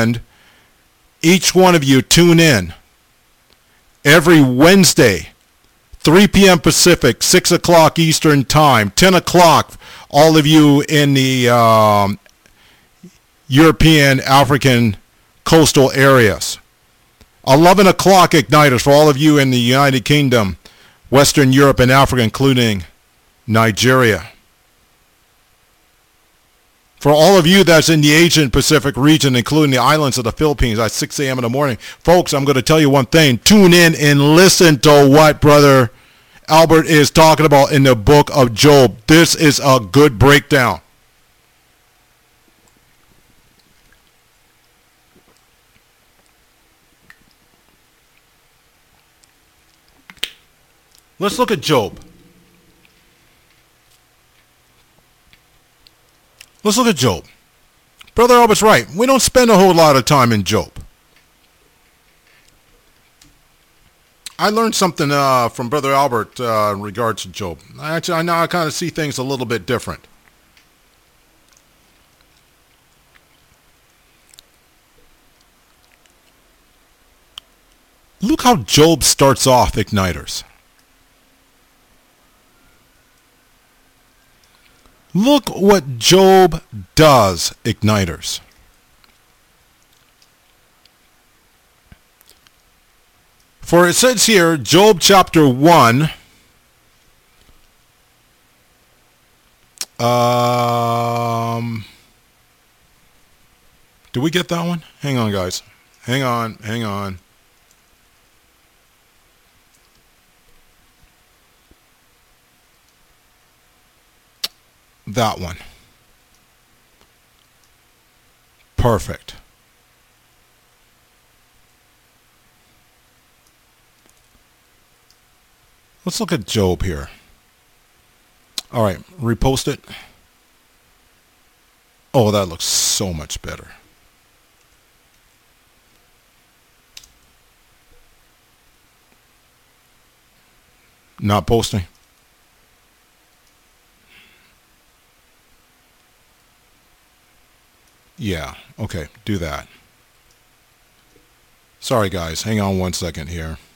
each one of you tune in every Wednesday, 3 p.m. Pacific, 6 o'clock Eastern Time, 10 o'clock, all of you in the European, African coastal areas. 11 o'clock Igniters for all of you in the United Kingdom, Western Europe, and Africa, including Nigeria. For all of you that's in the Asian Pacific region, including the islands of the Philippines, at 6 a.m. in the morning. Folks, I'm going to tell you one thing. Tune in and listen to what Brother Albert is talking about in the book of Job. This is a good breakdown. Let's look at Job. Let's look at Job. Brother Albert's right. We don't spend a whole lot of time in Job. I learned something from Brother Albert in regards to Job. Actually, I kind of see things a little bit different. Look how Job starts off, Igniters. Look what Job does, Igniters. For it says here, Job chapter 1, do we get that one? Hang on, guys. Hang on. That one. Perfect. Let's look at Job here. All right, repost it. Oh, that looks so much better. Not posting. Yeah, okay, do that. Sorry guys, hang on one second here.